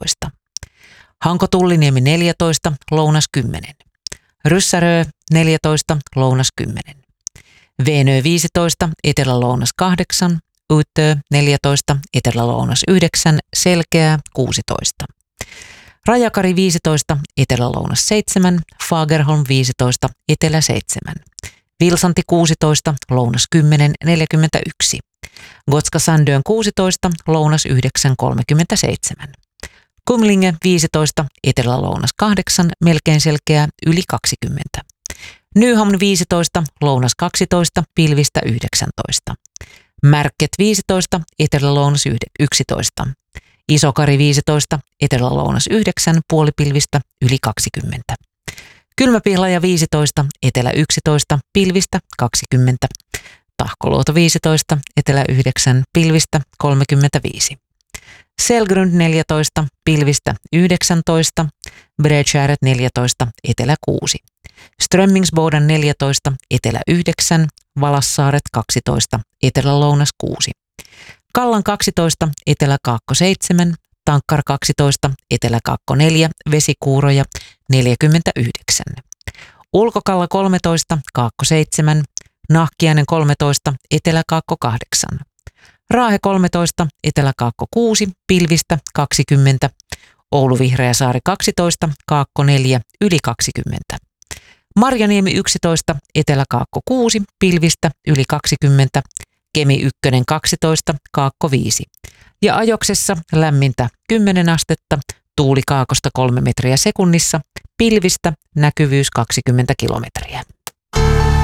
14. Hanko-Tulliniemi 14, lounas 10. Ryssärö 14, lounas 10. Veenö 15, etelä-lounas 8. Utö 14, etelä-lounas 9, Selkeä 16. Rajakari 15, etelä-lounas 7, Fagerholm 15, etelä 7. Vilsanti 16, lounas 10, 41. Gotska-Sandön 16, lounas 9, 37. Kumlinge 15, etelä-lounas 8, melkein selkeää, yli 20. Nyhamn 15, lounas 12, pilvistä 19. Märket 15, etelä-lounas 11. Isokari 15, etelä-lounas 9, puolipilvistä yli 20. Kylmäpihlaja 15, etelä 11, pilvistä 20. Tahkoluoto 15, etelä 9, pilvistä 35. Selgrund 14, pilvistä 19. Bredskärret 14, etelä 6. Strömmingsboden 14, etelä 9. Valassaaret 12, etelä-lounas 6. Kallan 12, etelä-kaakko 7. Tankkar 12, etelä-kaakko 4. Vesikuuroja 49. Ulkokalla 13, kaakko 7. Nahkiainen 13, etelä-kaakko 8. Raahe 13, etelä-kaakko 6, pilvistä 20. Oulu-Vihreäsaari 12, kaakko 4, yli 20. Marjaniemi 11, etelä-kaakko 6, pilvistä yli 20. Kemi 1 12, kaakko 5. Ja Ajoksessa lämmintä 10 astetta, tuuli kaakosta 3 metriä sekunnissa, pilvistä näkyvyys 20 kilometriä.